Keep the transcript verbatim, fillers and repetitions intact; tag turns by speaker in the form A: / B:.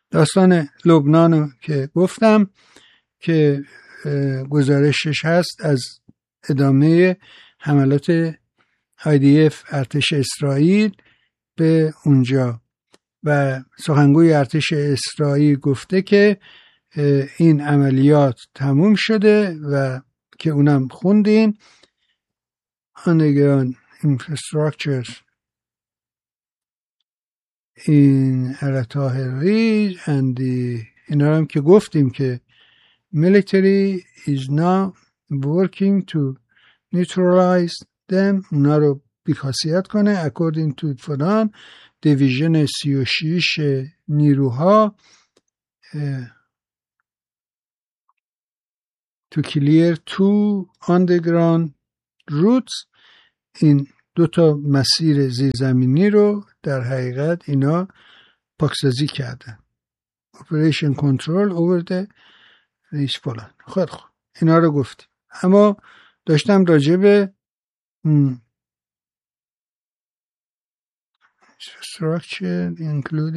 A: داستان لبنانو که گفتم که گزارشش هست از ادامه حملات آی دی اف ارتش اسرائیل به اونجا و سخنگوی ارتش اسرائیل گفته که این عملیات تموم شده و که اونم خوندیم underground infrastructure in Al-Tahrir and the اینا هم که گفتیم که military is now working to neutralize them اونا رو بی‌خاصیت کنه according to فلان دیویژن سی و شش نیروها to clear two underground routes این دوتا مسیر زیرزمینی رو در حقیقت اینا پاکسازی کردن operation control over the ریش فلان. خیلی خوب اینا رو گفتیم. اما داشتم راجع به structure included